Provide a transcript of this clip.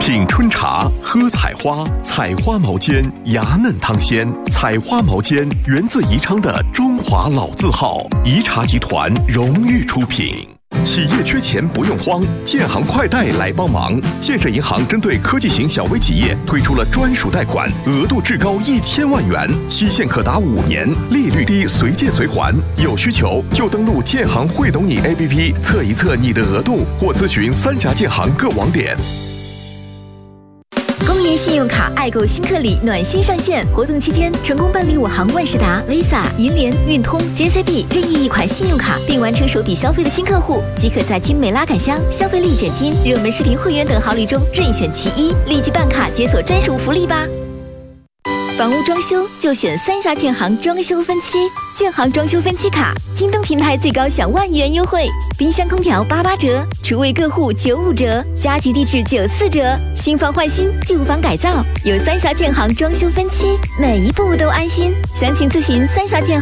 品春茶，喝采花，采花毛尖，芽嫩汤鲜。采花毛尖源自宜昌的中华老字号，宜茶集团荣誉出品。企业缺钱不用慌，建行快贷来帮忙。建设银行针对科技型小微企业推出了专属贷款，额度至高1000万元，期限可达5年，利率低，随借随还。有需求就登录建行会懂你 APP 测一测你的额度，或咨询3家建行各网点。 公银信用卡爱购新客礼暖心上线，活动期间成功办理我行万事达、Visa、银联、运通、JCB 任意一款信用卡，并完成首笔消费的新客户，即可在精美拉杆箱、消费立减金、热门视频会员等好礼中任选其一，立即办卡解锁专属福利吧！房屋装修就选3峡建行装修分期，建行装修分期卡，京东平台最高享1万元优惠，冰箱空调88折，厨卫各户95折，家居地质94折，新房换新，旧房改造，有3峡建行装修分期，每一步都安心。详情咨询3峡建行